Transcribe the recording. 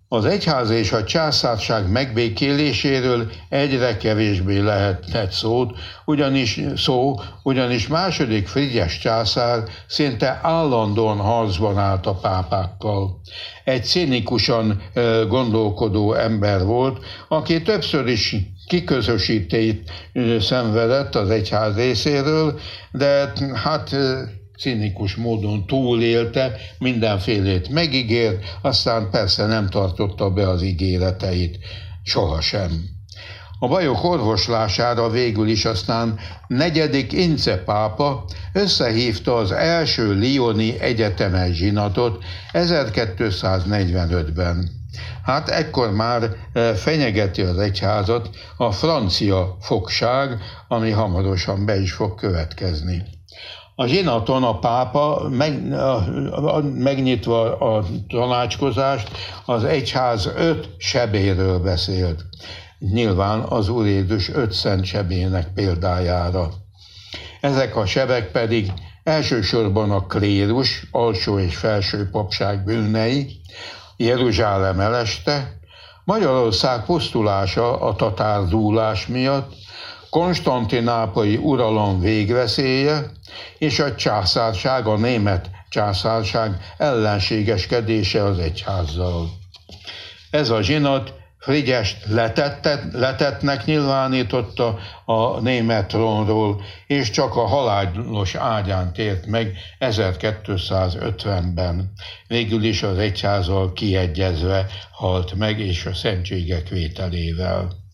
Az egyház és a császárság megbékéléséről egyre kevésbé lehetett ugyanis második Frigyes császár szinte állandóan harcban állt a pápákkal. Egy cinikusan gondolkodó ember volt, aki többször is kiközösítést szenvedett az egyház részéről, de cinikus módon túlélte, mindenfélét megígért, aztán persze nem tartotta be az ígéreteit sohasem. A bajok orvoslására végül is aztán 4. Ince pápa összehívta az első lyoni egyetemes zsinatot 1245-ben. Ekkor már fenyegeti az egyházat a francia fogság, ami hamarosan be is fog következni. A zsinaton a pápa megnyitva a tanácskozást az egyház 5 sebéről beszélt. Nyilván az Úr Jézus 5 szent sebének példájára. Ezek a sebek pedig elsősorban a klérus, alsó és felső papság bűnei, Jeruzsálem eleste, Magyarország pusztulása a tatárdúlás miatt, konstantinápolyi uralom végveszélye és a császárság, a német császárság ellenségeskedése az egyházzal. Ez a zsinat Frigyest letettnek nyilvánította a német trónról, és csak a halálos ágyán tért meg 1250-ben. Végül is az egyházzal kiegyezve halt meg, és a szentségek vételével.